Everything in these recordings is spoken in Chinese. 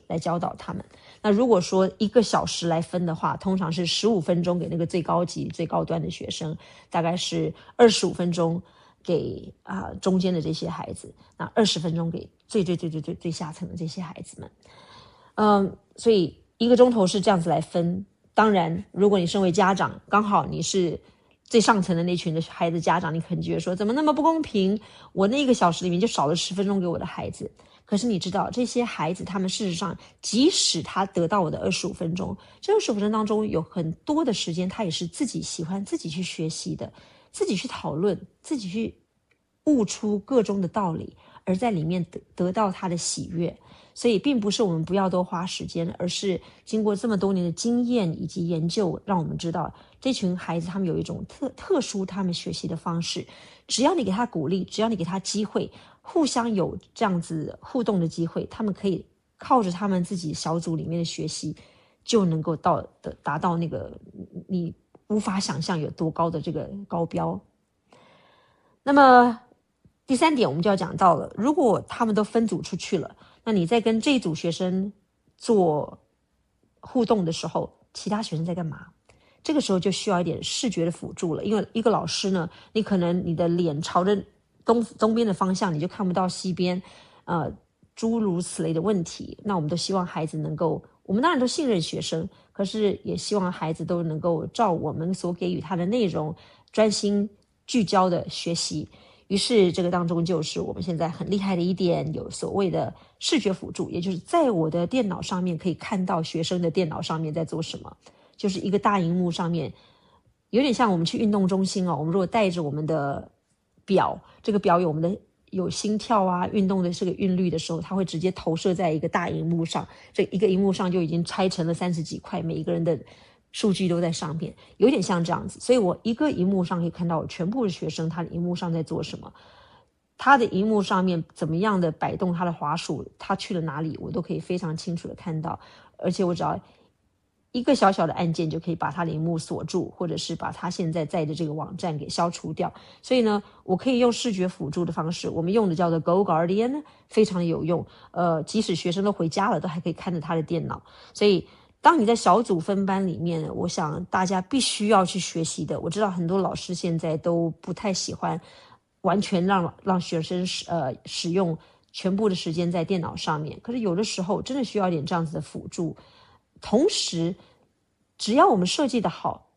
来教导他们。那如果说1个小时来分的话，通常是15分钟给那个最高级最高端的学生，大概是25分钟给中间的这些孩子，那20分钟给最下层的这些孩子们。所以1个钟头是这样子来分。当然如果你身为家长，刚好你是最上层的那群的孩子家长，你可能觉得说怎么那么不公平，我那1个小时里面就少了10分钟给我的孩子。可是你知道这些孩子他们事实上即使他得到我的25分钟，这25分钟当中有很多的时间他也是自己喜欢自己去学习的，自己去讨论，自己去悟出各种的道理，而在里面得到他的喜悦。所以并不是我们不要多花时间，而是经过这么多年的经验以及研究，让我们知道这群孩子他们有一种特殊他们学习的方式。只要你给他鼓励，只要你给他机会，互相有这样子互动的机会，他们可以靠着他们自己小组里面的学习，就能够达到那个你无法想象有多高的这个高标。那么第3点我们就要讲到了，如果他们都分组出去了，那你在跟这一组学生做互动的时候，其他学生在干嘛？这个时候就需要一点视觉的辅助了。因为一个老师呢，你可能你的脸朝着东边的方向，你就看不到西边，诸如此类的问题。那我们都希望孩子能够，我们当然都信任学生，可是也希望孩子都能够照我们所给予他的内容，专心聚焦的学习。于是这个当中就是我们现在很厉害的一点，有所谓的视觉辅助，也就是在我的电脑上面可以看到学生的电脑上面在做什么，就是一个大荧幕上面，有点像我们去运动中心我们如果带着我们的表，这个表有我们的有心跳运动的这个韵律的时候，它会直接投射在一个大荧幕上，这一个荧幕上就已经拆成了30几块，每一个人的数据都在上面，有点像这样子。所以我一个荧幕上可以看到我全部的学生他的荧幕上在做什么，他的荧幕上面怎么样的摆动他的滑鼠，他去了哪里，我都可以非常清楚的看到。而且我只要一个小小的按键就可以把他的荧幕锁住，或者是把他现在在的这个网站给消除掉。所以呢，我可以用视觉辅助的方式，我们用的叫做 Go Guardian， 非常的有用。即使学生都回家了，都还可以看着他的电脑。所以当你在小组分班里面，我想大家必须要去学习的。我知道很多老师现在都不太喜欢完全让学生使用全部的时间在电脑上面，可是有的时候真的需要一点这样子的辅助。同时只要我们设计的好，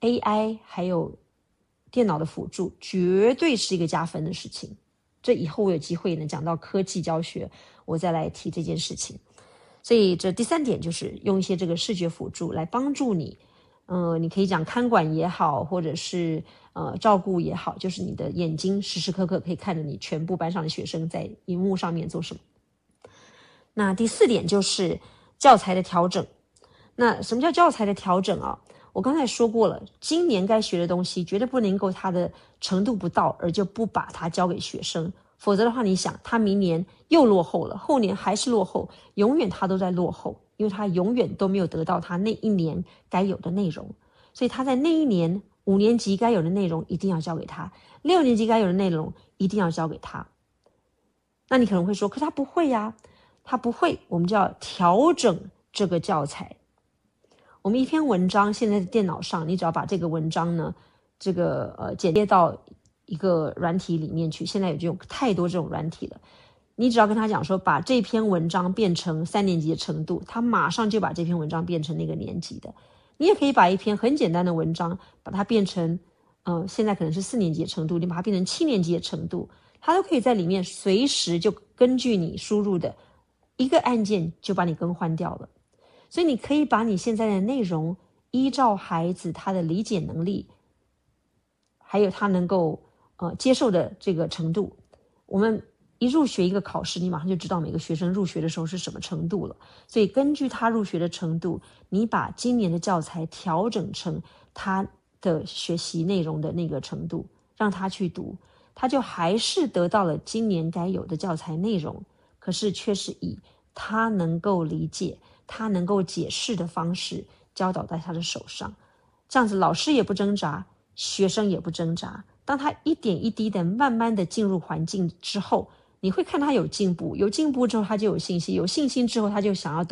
AI 还有电脑的辅助绝对是一个加分的事情。这以后我有机会呢讲到科技教学，我再来提这件事情。所以这第3点就是用一些这个视觉辅助来帮助你，你可以讲看管也好，或者是照顾也好，就是你的眼睛时时刻刻可以看着你全部班上的学生在荧幕上面做什么。那第4点就是教材的调整。那什么叫教材的调整我刚才说过了，今年该学的东西绝对不能够他的程度不到而就不把它交给学生，否则的话你想他明年又落后了，后年还是落后，永远他都在落后，因为他永远都没有得到他那一年该有的内容。所以他在那一年5年级该有的内容一定要交给他，6年级该有的内容一定要交给他。那你可能会说，可他不会他不会，我们就要调整这个教材。我们一篇文章现在在电脑上，你只要把这个文章呢剪接到一个软体里面去，现在有这种太多这种软体了，你只要跟他讲说把这篇文章变成3年级的程度，他马上就把这篇文章变成那个年级的。你也可以把一篇很简单的文章把它变成现在可能是4年级的程度，你把它变成7年级的程度，它都可以在里面随时就根据你输入的一个按键就把你更换掉了。所以你可以把你现在的内容依照孩子他的理解能力还有他能够接受的这个程度，我们一入学一个考试，你马上就知道每个学生入学的时候是什么程度了。所以根据他入学的程度，你把今年的教材调整成他的学习内容的那个程度，让他去读，他就还是得到了今年该有的教材内容，可是却是以他能够理解他能够解释的方式教导在他的手上。这样子老师也不挣扎，学生也不挣扎。当他一点一滴的慢慢的进入环境之后，你会看他有进步，有进步之后他就有信心，有信心之后他就想要